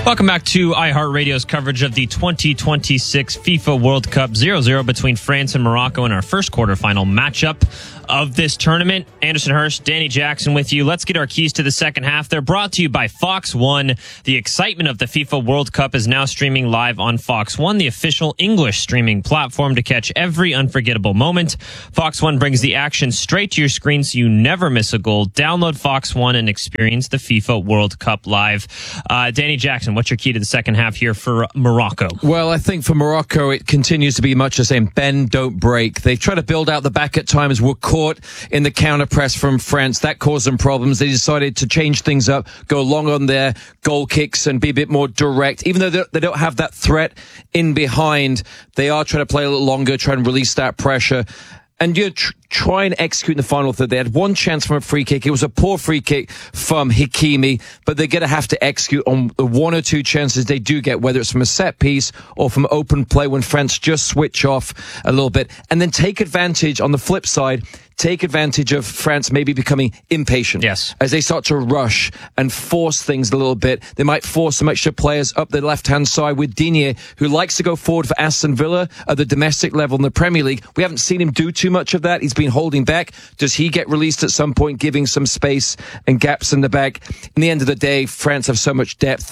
Welcome back to iHeartRadio's coverage of the 2026 FIFA World Cup 0-0 between France and Morocco in our first quarterfinal matchup of this tournament. Anderson Hurst, Danny Jackson with you. Let's get our keys to the second half. They're brought to you by Fox One. The excitement of the FIFA World Cup is now streaming live on Fox One, the official English streaming platform to catch every unforgettable moment. Fox One brings the action straight to your screen so you never miss a goal. Download Fox One and experience the FIFA World Cup live. Danny Jackson, what's your key to the second half here for Morocco? Well, I think for Morocco, it continues to be much the same. Bend, don't break. They try to build out the back at times, were caught in the counter press from France. That caused them problems. They decided to change things up, go long on their goal kicks and be a bit more direct. Even though they don't have that threat in behind, they are trying to play a little longer, try and release that pressure. And you try and execute in the final third. They had one chance from a free kick. It was a poor free kick from Hakimi, but they're going to have to execute on the one or two chances they do get, whether it's from a set piece or from open play when France just switch off a little bit. And then take advantage on the flip side, take advantage of France maybe becoming impatient. Yes. As they start to rush and force things a little bit. They might force some extra players up the left-hand side with Digne, who likes to go forward for Aston Villa at the domestic level in the Premier League. We haven't seen him do too much of that. He's been holding back. Does he get released at some point, giving some space and gaps in the back? In the end of the day, France have so much depth.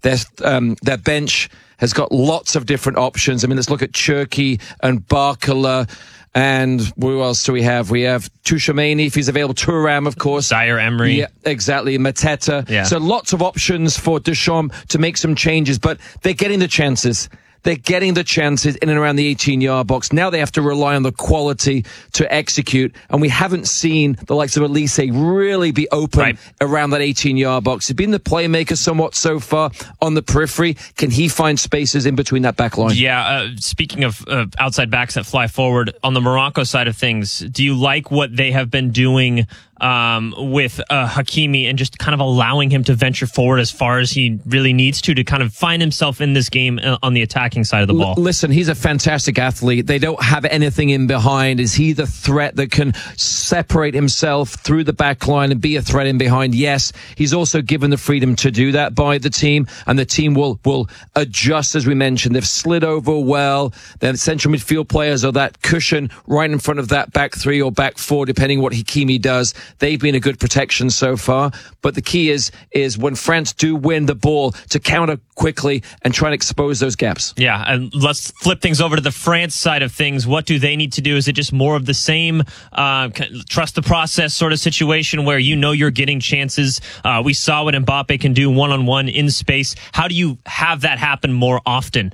Their bench has got lots of different options. I mean, let's look at Cherki and Barcola. And who else do we have? We have Tchouaméni, if he's available. Thuram, of course. Zaire Emery. Yeah, exactly. Mateta. Yeah. So lots of options for Deschamps to make some changes, but they're getting the chances. They're getting the chances in and around the 18-yard box. Now they have to rely on the quality to execute. And we haven't seen the likes of Elise really be open around that 18-yard box. He's been the playmaker somewhat so far on the periphery. Can he find spaces in between that back line? Yeah, speaking of outside backs that fly forward, on the Morocco side of things, do you like what they have been doing with Hakimi and just kind of allowing him to venture forward as far as he really needs to kind of find himself in this game on the attacking side of the ball? Listen, he's a fantastic athlete. They don't have anything in behind. Is he the threat that can separate himself through the back line and be a threat in behind? Yes. He's also given the freedom to do that by the team, and the team will adjust, as we mentioned. They've slid over well. Their central midfield players are that cushion right in front of that back three or back four, depending what Hakimi does. They've been a good protection so far, but the key is when France do win the ball, to counter quickly and try and expose those gaps. Yeah, and let's flip things over to the France side of things. What do they need to do? Is it just more of the same trust the process sort of situation where you know you're getting chances? We saw what Mbappe can do one-on-one in space. How do you have that happen more often?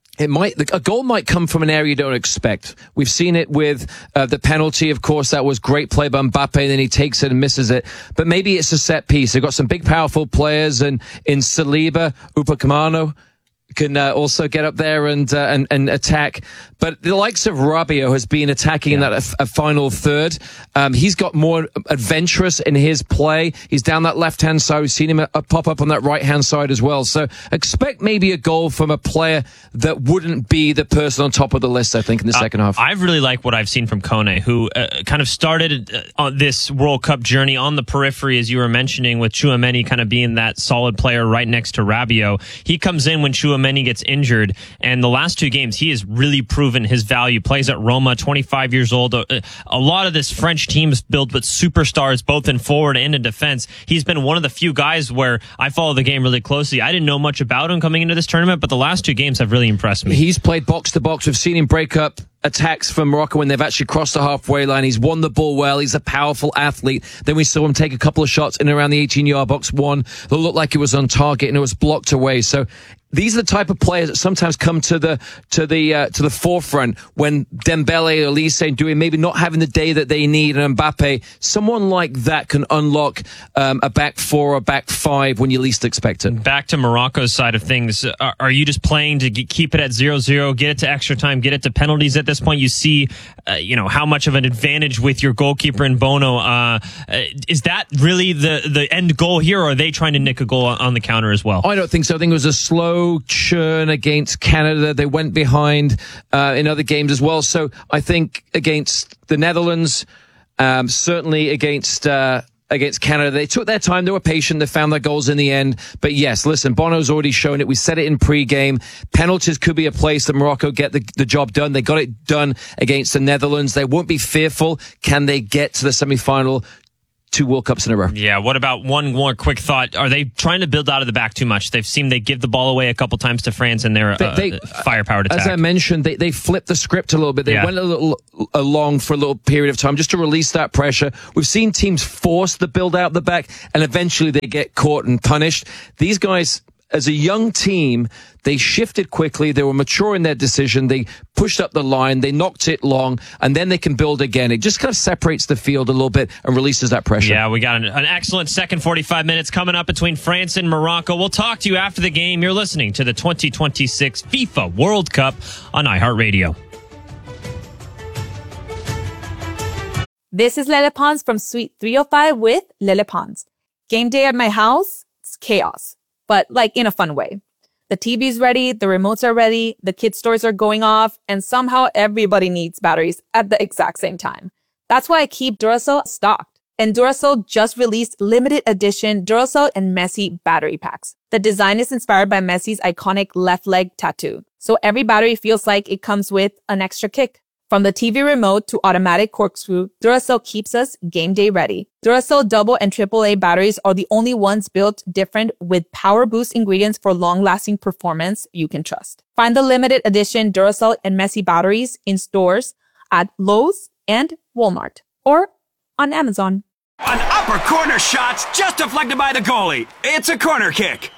A goal might come from an area you don't expect. We've seen it with the penalty. Of course, that was great play by Mbappe, and then he takes it and misses it. But maybe it's a set piece. They've got some big, powerful players, and in Saliba, Upamecano can also get up there and attack. But the likes of Rabiot has been attacking in that final third. He's got more adventurous in his play. He's down that left-hand side. We've seen him pop up on that right-hand side as well. So expect maybe a goal from a player that wouldn't be the person on top of the list, I think, in the second half. I really like what I've seen from Kone, who kind of started on this World Cup journey on the periphery, as you were mentioning, with Tchouaméni kind of being that solid player right next to Rabiot. He comes in when Tchouaméni gets injured, and the last two games, he has really proven his value. Plays at Roma, 25 years old. A lot of this French team is built with superstars, both in forward and in defense. He's been one of the few guys where I follow the game really closely. I didn't know much about him coming into this tournament, but the last two games have really impressed me. He's played box to box. We've seen him break up attacks from Morocco when they've actually crossed the halfway line. He's won the ball well. He's a powerful athlete. Then we saw him take a couple of shots in around the 18-yard box. One that looked like it was on target and it was blocked away. So these are the type of players that sometimes come to the forefront when Dembele or Elise doing maybe not having the day that they need, and Mbappe. Someone like that can unlock a back four or back five when you least expect it. Back to Morocco's side of things, are you just playing to keep it at 0-0, get it to extra time, get it to penalties at this point? You see, how much of an advantage with your goalkeeper in Bono. Is that really the end goal here, or are they trying to nick a goal on the counter as well? I don't think so. I think it was a slow churn against Canada. They went behind in other games as well. So I think against the Netherlands, certainly against against Canada. They took their time. They were patient. They found their goals in the end. But yes, listen, Bono's already shown it. We said it in pre-game. Penalties could be a place that Morocco get the job done. They got it done against the Netherlands. They won't be fearful. Can they get to the semi-final? 2 World Cups in a row. Yeah, what about one more quick thought? Are they trying to build out of the back too much? They've seen they give the ball away a couple times to France in their firepower attack. As I mentioned, they flipped the script a little bit. They went a little along for a little period of time just to release that pressure. We've seen teams force the build out the back, and eventually they get caught and punished. These guys, as a young team, they shifted quickly. They were mature in their decision. They pushed up the line. They knocked it long, and then they can build again. It just kind of separates the field a little bit and releases that pressure. Yeah, we got an excellent second 45 minutes coming up between France and Morocco. We'll talk to you after the game. You're listening to the 2026 FIFA World Cup on iHeartRadio. This is Lele Pons from Suite 305 with Lele Pons. Game day at my house, it's chaos, but like in a fun way. The TV's ready, the remotes are ready, the kids' toys are going off, and somehow everybody needs batteries at the exact same time. That's why I keep Duracell stocked. And Duracell just released limited edition Duracell and Messi battery packs. The design is inspired by Messi's iconic left leg tattoo. So every battery feels like it comes with an extra kick. From the TV remote to automatic corkscrew, Duracell keeps us game day ready. Duracell double and AAA batteries are the only ones built different with power boost ingredients for long-lasting performance you can trust. Find the limited edition Duracell and Messi batteries in stores at Lowe's and Walmart or on Amazon. An upper corner shot just deflected by the goalie. It's a corner kick.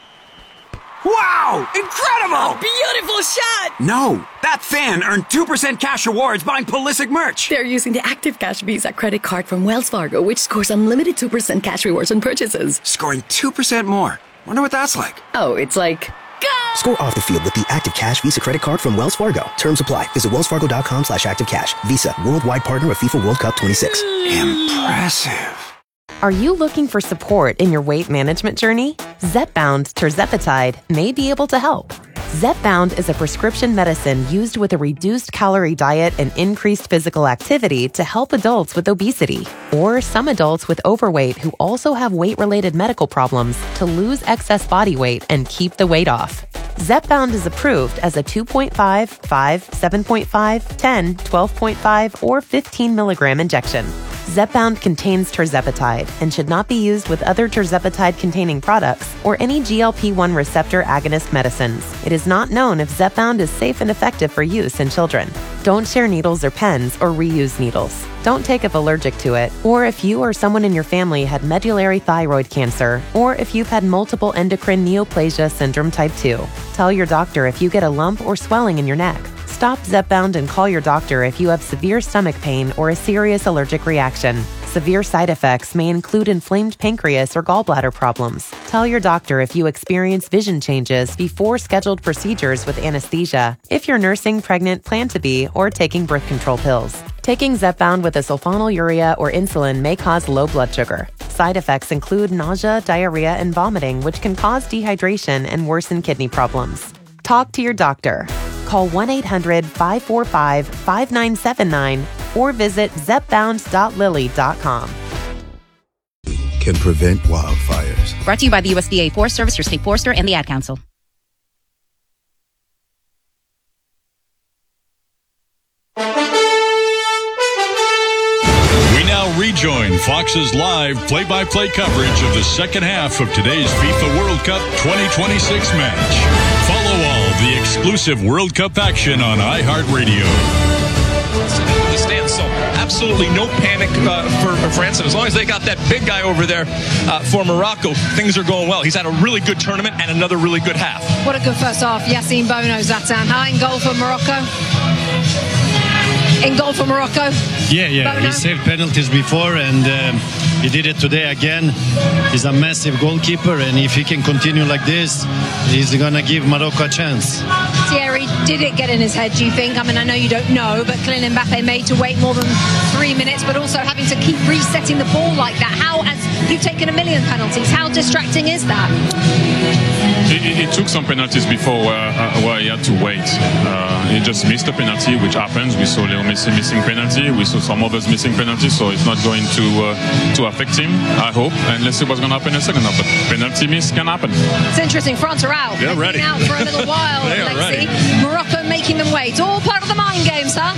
Wow! Incredible! Beautiful shot! No, that fan earned 2% cash rewards buying Pulisic merch. They're using the Active Cash Visa credit card from Wells Fargo, which scores unlimited 2% cash rewards on purchases. Scoring 2% more. Wonder what that's like. Oh, it's like... Go! Score off the field with the Active Cash Visa credit card from Wells Fargo. Terms apply. Visit wellsfargo.com/activecash. Visa, worldwide partner of FIFA World Cup 26. Impressive. Are you looking for support in your weight management journey? Zepbound tirzepatide may be able to help. Zepbound is a prescription medicine used with a reduced calorie diet and increased physical activity to help adults with obesity or some adults with overweight who also have weight-related medical problems to lose excess body weight and keep the weight off. Zepbound is approved as a 2.5, 5, 7.5, 10, 12.5, or 15 milligram injection. Zepbound contains tirzepatide and should not be used with other tirzepatide-containing products or any GLP-1 receptor agonist medicines. It is not known if Zepbound is safe and effective for use in children. Don't share needles or pens or reuse needles. Don't take if allergic to it, or if you or someone in your family had medullary thyroid cancer, or if you've had multiple endocrine neoplasia syndrome type 2. Tell your doctor if you get a lump or swelling in your neck. Stop Zepbound and call your doctor if you have severe stomach pain or a serious allergic reaction. Severe side effects may include inflamed pancreas or gallbladder problems. Tell your doctor if you experience vision changes before scheduled procedures with anesthesia, if you're nursing, pregnant, plan to be, or taking birth control pills. Taking Zepbound with a sulfonylurea or insulin may cause low blood sugar. Side effects include nausea, diarrhea, and vomiting, which can cause dehydration and worsen kidney problems. Talk to your doctor. Call 1-800-545-5979 or visit zepbound.lilly.com. Can prevent wildfires. Brought to you by the USDA Forest Service, your state forester, and the Ad Council. We now rejoin Fox's live play-by-play coverage of the second half of today's FIFA World Cup 2026 match. Follow all the exclusive World Cup action on iHeartRadio. The stance, so absolutely no panic for France. And as long as they got that big guy over there for Morocco, things are going well. He's had a really good tournament and another really good half. What a good first half. Yassine Bono, Zlatan. How in goal for Morocco? In goal for Morocco? Yeah. Bono. He saved penalties before and he did it today again. He's a massive goalkeeper, and if he can continue like this, he's going to give Morocco a chance. Thierry, did it get in his head, do you think? I mean, I know you don't know, but Kylian Mbappe made to wait more than 3 minutes, but also having to keep resetting the ball like that. How, as you've taken a million penalties, how distracting is that? He took some penalties before where he had to wait. He just missed a penalty, which happens. We saw Leo Messi missing penalty. We saw some others missing penalties, so it's not going to affect him, I hope. And let's see what's going to happen in the second half. But penalty miss can happen. It's interesting. France are out. They're ready. Out for a little while, They are Alexi. ready. Morocco making them wait. All part of the mind games, huh?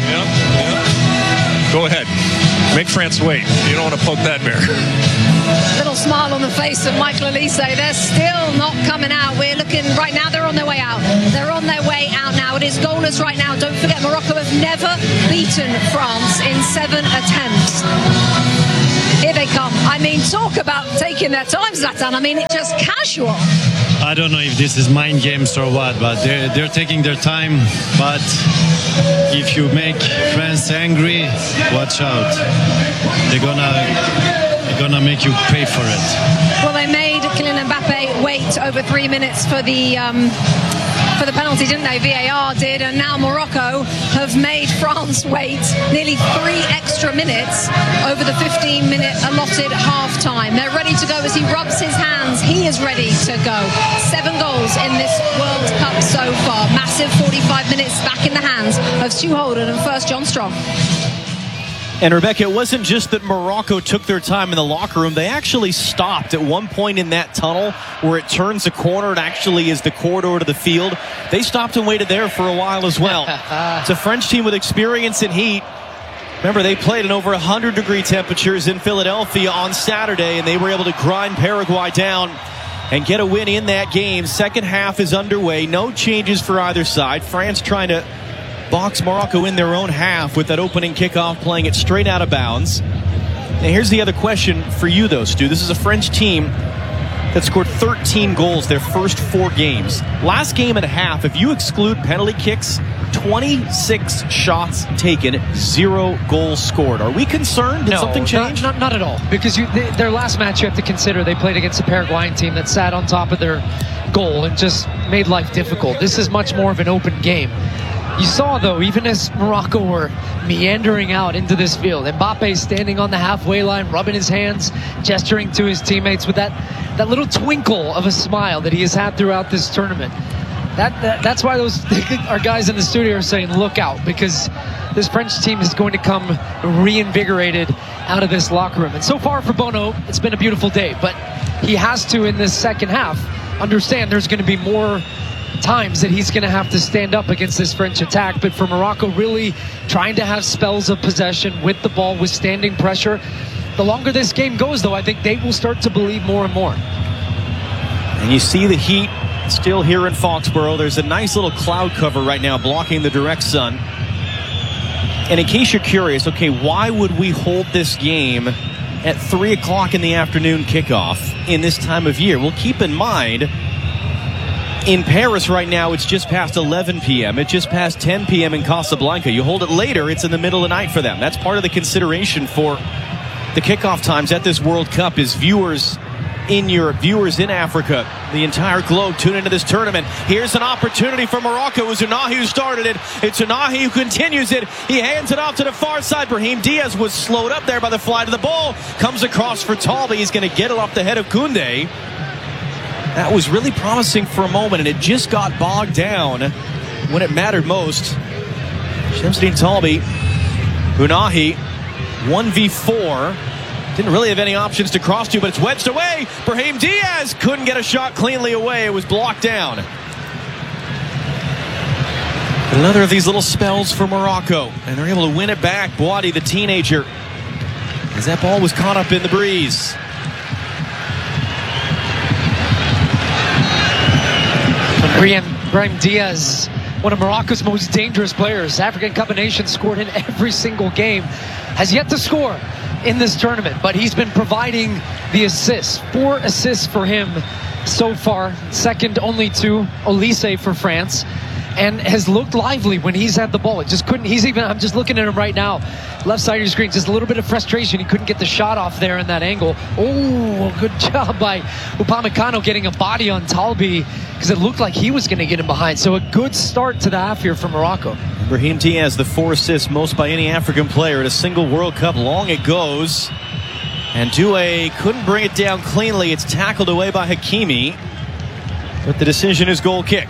Go ahead. Make France wait. You don't want to poke that bear. Little smile on the face of Michael Olise. They're still not coming out. We're looking right now. They're on their way out. They're on their way out now. It is goalless right now. Don't forget, Morocco have never beaten France in 7 attempts. Here they come. I mean, talk about taking their time, Zlatan. I mean, it's just casual. I don't know if this is mind games or what, but they're taking their time. But if you make France angry, watch out. They're gonna make you pay for it. Well, they made Kylian Mbappe wait over 3 minutes for the penalty, didn't they? VAR did, and now Morocco have made France wait nearly 3 extra minutes over the 15-minute allotted half-time. They're ready to go as he rubs his hands. He is ready to go. 7 goals in this World Cup so far. Massive 45 minutes back in the hands of Stu Holden and first John Strong. And Rebecca, it wasn't just that Morocco took their time in the locker room. They actually stopped at one point in that tunnel where it turns a corner. It actually is the corridor to the field. They stopped and waited there for a while as well. It's a French team with experience and heat. Remember, they played in over 100-degree temperatures in Philadelphia on Saturday, and they were able to grind Paraguay down and get a win in that game. Second half is underway. No changes for either side. France trying to box Morocco in their own half with that opening kickoff, playing it straight out of bounds. And here's the other question for you, though, Stu. This is a French team that scored 13 goals their first 4 games. Last game and a half, if you exclude penalty kicks, 26 shots taken, 0 goals scored. Are we concerned? Did something change? Not at all. Because their last match, you have to consider, they played against a Paraguayan team that sat on top of their goal and just made life difficult. This is much more of an open game. You saw, though, even as Morocco were meandering out into this field, Mbappe standing on the halfway line, rubbing his hands, gesturing to his teammates with that little twinkle of a smile that he has had throughout this tournament. That's why our guys in the studio are saying, look out, because this French team is going to come reinvigorated out of this locker room. And so far for Bono, it's been a beautiful day, but he has to, in this second half, understand there's going to be more times that he's going to have to stand up against this French attack. But for Morocco, really trying to have spells of possession with the ball, withstanding pressure. The longer this game goes, though, I think they will start to believe more and more. And you see the heat still here in Foxborough. There's a nice little cloud cover right now blocking the direct sun. And in case you're curious, okay, why would we hold this game at 3 o'clock in the afternoon kickoff in this time of year? Well, keep in mind, in Paris right now, it's just past 11 p.m. It's just past 10 p.m. in Casablanca. You hold it later, it's in the middle of the night for them. That's part of the consideration for the kickoff times at this World Cup is viewers in Europe, viewers in Africa, the entire globe tune into this tournament. Here's an opportunity for Morocco. It was Unahi who started it. It's Unahi who continues it. He hands it off to the far side. Brahim Diaz was slowed up there by the flight of the ball. Comes across for Talbi. He's going to get it off the head of Koundé. That was really promising for a moment, and it just got bogged down when it mattered most. Shamsuddin Talbi, Unahi, 1v4. Didn't really have any options to cross to, but it's wedged away. Brahim Diaz couldn't get a shot cleanly away. It was blocked down. Another of these little spells for Morocco, and they're able to win it back. Bouadi, the teenager, as that ball was caught up in the breeze. Brahim Diaz, one of Morocco's most dangerous players. African Cup of Nations, scored in every single game. Has yet to score in this tournament, but he's been providing the assists. 4 assists for him so far, second only to Olise for France, and has looked lively when he's had the ball. It just couldn't, I'm just looking at him right now, left side of your screen, just a little bit of frustration. He couldn't get the shot off there in that angle. Oh, good job by Upamecano getting a body on Talbi, because it looked like he was going to get him behind. So a good start to the half here for Morocco. Brahim Diaz, the 4 assists, most by any African player at a single World Cup. Long it goes. And Doué couldn't bring it down cleanly. It's tackled away by Hakimi. But the decision is goal kick.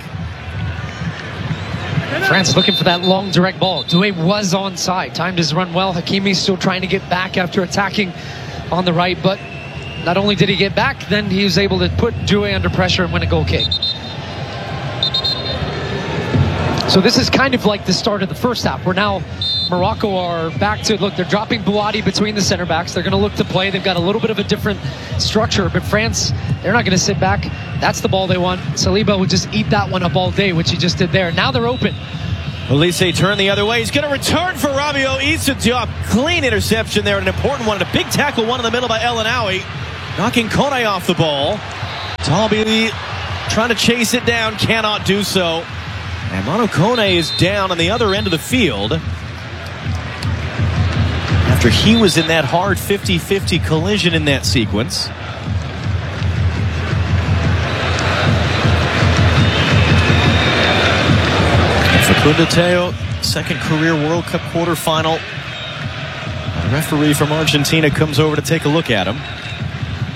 France looking for that long direct ball. Doué was onside. Timed his run well. Hakimi still trying to get back after attacking on the right, but not only did he get back, then he was able to put Doué under pressure and win a goal kick. So this is kind of like the start of the first half, where now Morocco are back to, look, they're dropping Bouhaddi between the center backs. They're going to look to play. They've got a little bit of a different structure, but France, they're not going to sit back. That's the ball they want. Saliba would just eat that one up all day, which he just did there. Now they're open. Olise turned the other way. He's going to return for Rabiot. Issa Diop. Clean interception there, an important one. And a big tackle, one in the middle by El Anawi, knocking Kone off the ball. Talbi trying to chase it down, cannot do so. And Manu Kone is down on the other end of the field after he was in that hard 50-50 collision in that sequence. Facundo Teo, second career World Cup quarterfinal. A referee from Argentina comes over to take a look at him.